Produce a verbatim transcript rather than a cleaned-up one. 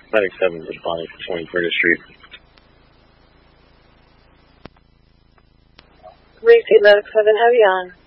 ninety-seven is Bonnie for twenty-third Street. Reef eight nine seven, have you on?